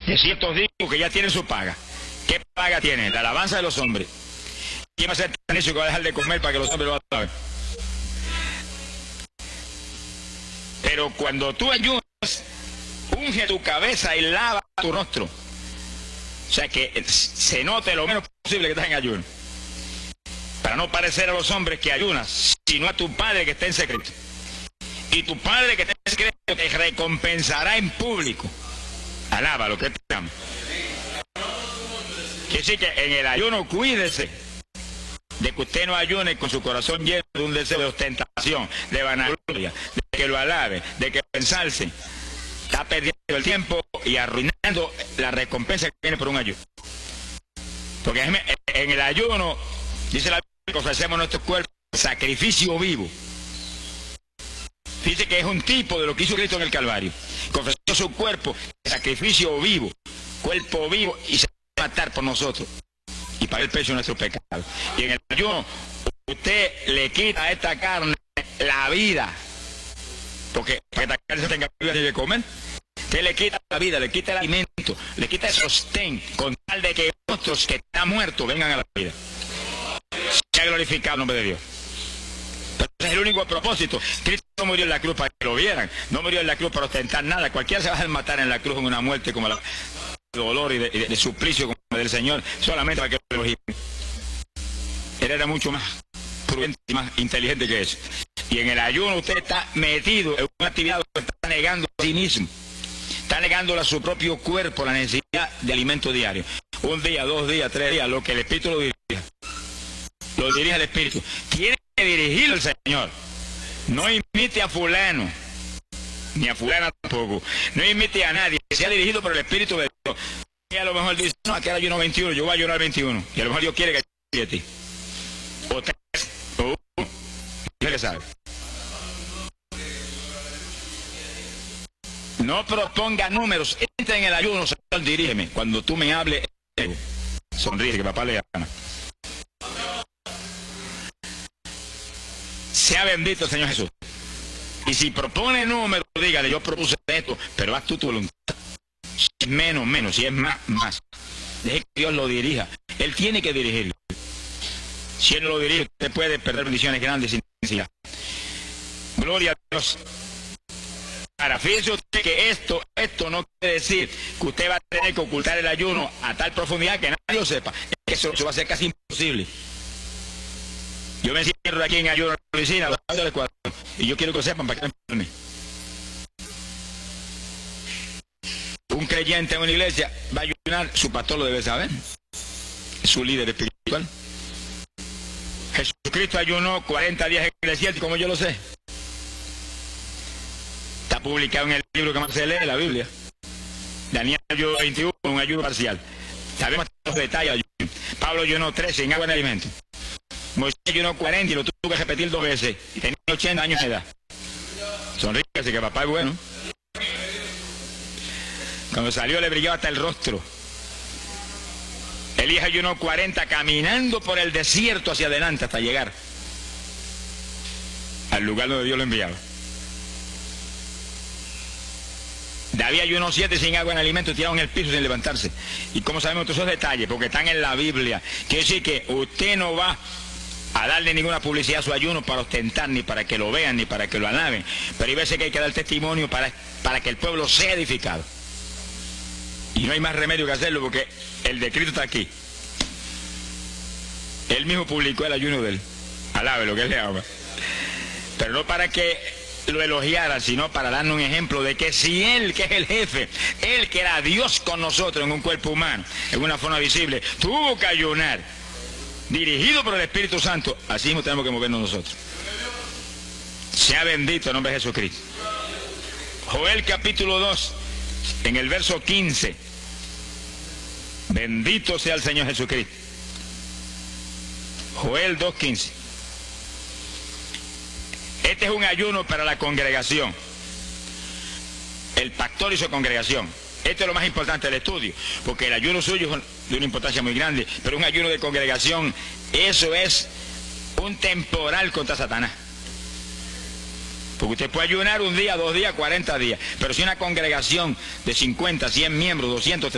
De ciertos digo que ya tienen su paga. ¿Qué paga tiene? La alabanza de los hombres. ¿Quién va a ser tan necio que va a dejar de comer para que los hombres lo alaben? Pero cuando tú ayunas, unge tu cabeza y lava tu rostro. O sea, que se note lo menos posible que estás en ayuno. Para no parecer a los hombres que ayunas, sino a tu Padre que está en secreto. Y tu Padre que está en secreto te recompensará en público. Alaba lo que te llama. Quiere decir que en el ayuno cuídese de que usted no ayune con su corazón lleno de un deseo de ostentación, de vanagloria, de que lo alabe, de que pensarse. Está perdiendo el tiempo y arruinando la recompensa que viene por un ayuno. Porque en el ayuno, dice la Biblia, que ofrecemos nuestro cuerpo sacrificio vivo. Dice que es un tipo de lo que hizo Cristo en el Calvario. Que ofreció su cuerpo sacrificio vivo, cuerpo vivo, y se va a matar por nosotros. Y pagar el precio de nuestro pecado. Y en el ayuno, usted le quita a esta carne la vida. Porque para que esta carne tenga vida tiene que comer. Usted le quita la vida, le quita el alimento, le quita el sostén, con tal de que otros que están muertos vengan a la vida. Se ha glorificado el nombre de Dios. Pero ese es el único propósito. Cristo no murió en la cruz para que lo vieran, no murió en la cruz para ostentar nada. Cualquiera se va a matar en la cruz en una muerte como la de dolor y de suplicio como la del Señor, solamente para que lo vean. Él era mucho más prudente y más inteligente que eso. Y en el ayuno usted está metido en una actividad donde está negando a sí mismo. Está negándole a su propio cuerpo la necesidad de alimento diario. Un día, 2 días, 3 días, lo que el Espíritu lo dirija. Lo dirige el Espíritu. Tiene que dirigirlo el Señor. No imite a fulano, ni a fulana tampoco. No imite a nadie. Sea dirigido por el Espíritu de Dios. Y a lo mejor dice, no, aquí era ayuno 21, yo voy a ayunar 21. Y a lo mejor Dios quiere que ayune 7. O 3, o 1. Dios le sabe. No proponga números, entra en el ayuno, Señor, dirígeme. Cuando tú me hables, sonríe, que papá le gana. Sea bendito el Señor Jesús. Y si propone números, dígale, yo propuse esto, pero haz tú tu voluntad. Si es menos, menos, si es más, más. Deje que Dios lo dirija. Él tiene que dirigirlo. Si Él no lo dirige, usted puede perder bendiciones grandes sin necesidad. Gloria a Dios. Ahora, fíjese usted que esto no quiere decir que usted va a tener que ocultar el ayuno a tal profundidad que nadie lo sepa. Es que eso va a ser casi imposible. Yo me encierro aquí en ayuno en la oficina, y yo quiero que lo sepan para que no me enferme. Un creyente en una iglesia va a ayunar, su pastor lo debe saber. Es su líder espiritual. Jesucristo ayunó 40 días en el desierto, como yo lo sé. Está publicado en el libro que más se lee, la Biblia. Daniel ayunó 21, un ayuno parcial. Sabemos los detalles del ayuno. Pablo ayunó 13 sin agua ni alimento. Moisés ayunó 40 y lo tuvo que repetir 2 veces. Y tenía 80 años de edad. Sonríese que papá es bueno. Cuando salió le brillaba hasta el rostro. Elías ayunó 40 caminando por el desierto hacia adelante hasta llegar al lugar donde Dios lo enviaba. David ayunó 7 sin agua ni alimento, tirado en el piso sin levantarse. ¿Y cómo sabemos todos esos detalles? Porque están en la Biblia. Quiere decir que usted no va a darle ninguna publicidad a su ayuno para ostentar, ni para que lo vean, ni para que lo alaben. Pero hay veces que hay que dar testimonio para que el pueblo sea edificado. Y no hay más remedio que hacerlo porque el decreto está aquí. Él mismo publicó el ayuno de él. Alabe lo que él le ama. Pero no para que lo elogiara, sino para darnos un ejemplo de que si él, que es el jefe, él que era Dios con nosotros en un cuerpo humano, en una forma visible, tuvo que ayunar, dirigido por el Espíritu Santo, así mismo tenemos que movernos nosotros. Sea bendito el nombre de Jesucristo. Joel capítulo 2, en el verso 15. Bendito sea el Señor Jesucristo. Joel 2:15. Este es un ayuno para la congregación. El pastor y su congregación. Esto es lo más importante del estudio, porque el ayuno suyo es de una importancia muy grande, pero un ayuno de congregación, eso es un temporal contra Satanás. Porque usted puede ayunar un día, 2 días, 40 días, pero si una congregación de 50, 100 miembros, 200,